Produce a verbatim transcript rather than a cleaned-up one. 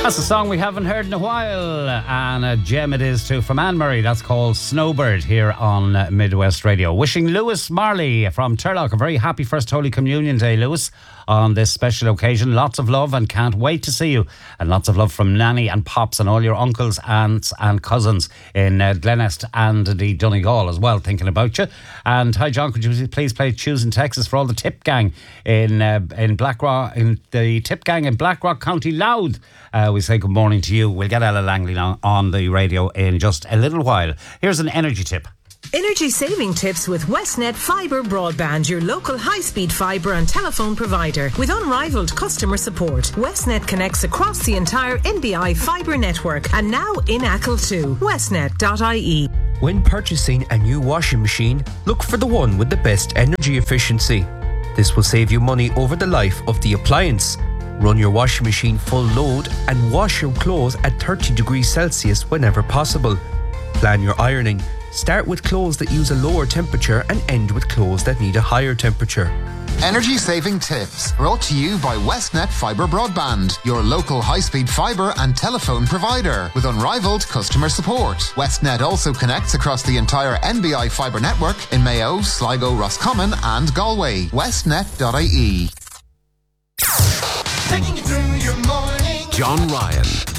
That's a song we haven't heard in a while, and a gem it is too, from Anne Murray. That's called Snowbird here on uh, Midwest Radio. Wishing Lewis Marley from Turlock a very happy First Holy Communion Day, Lewis, on this special occasion. Lots of love and can't wait to see you. And lots of love from Nanny and Pops and all your uncles, aunts and cousins in uh, Glenest and the Donegal as well, thinking about you. And hi John, could you please play Choosing Texas for all the Tip Gang in uh, in Blackrock, in the Tip Gang in Blackrock, County Louth. Uh, we say good morning to you. We'll get Ella Langley on, on the radio in just a little while. Here's an energy tip. Energy saving tips with Westnet Fibre Broadband, your local high-speed fibre and telephone provider. With unrivaled customer support, Westnet connects across the entire N B I fibre network and now in Achill too. westnet dot I E. When purchasing a new washing machine, look for the one with the best energy efficiency. This will save you money over the life of the appliance. Run your washing machine full load and wash your clothes at thirty degrees Celsius whenever possible. Plan your ironing. Start with clothes that use a lower temperature and end with clothes that need a higher temperature. Energy saving tips brought to you by Westnet Fibre Broadband, your local high-speed fibre and telephone provider with unrivaled customer support. Westnet also connects across the entire N B I fibre network in Mayo, Sligo, Roscommon and Galway. westnet dot I E. Taking you through your morning. John Ryan.